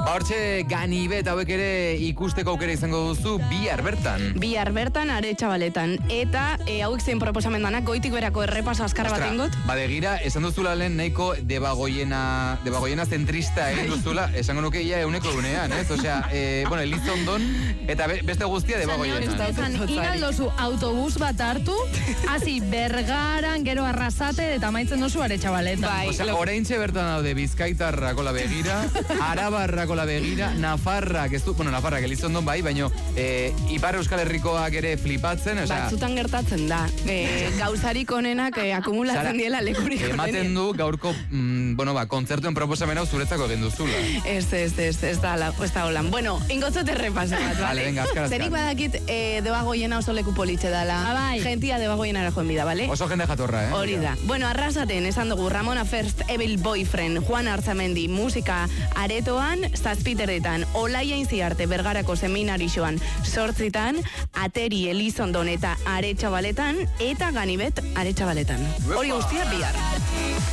Hortxe ganibet hauek ere ikusteko aukera izango duzu bihar bertan. Bihar bertan, Aretxabaletan. Eta hauek zein proposamen danak, goitik berako errepaso azkar bat ingot? Badegira, esan duzula lehen nahiko debagoiena zentrista egin duzula, esango nuke ia euneko unean, ez? Osea, bueno, Elizondon, eta beste guztia debagoiena. Inaldozu autobus bat hartu, hasi Bergaran, gero Arrasate, eta maitzen duzu Aretxabaletan. Bai. Osea, oraintxe bertan daude Bizkaitarrako la begira, Arabarrako la begira, Nafarrak, Nafarrak Elizondon bai, baino Ipar Euskal Herrikoak ere flipatzen, osea... Batzutan gertatzen da, gauzarik onenak akumulatzen diela lekurik. Ematen du gaurko, kontzertuen proposamen hau zuretzako egin duzula. Ez da holan. Bueno, ingotzot errepaso bat, vale? Venga, azkar. Zerik badakit Debagoiena oso leku politxe dala. Gentia Debagoienara joen bida, bale? Oso jende jatorra, Hori da. Bueno, Arrasaten esan dugu Ramona First, Evil Boyfriend, Juan Arzamendi, musika aretoan, zazpiterretan, Olaia Inziarte, Bergarako seminarixoan, 8 Ateri Elizondon eta Aretxabaletan, eta Ganibet Aretxabaletan. Hori guztia bihar.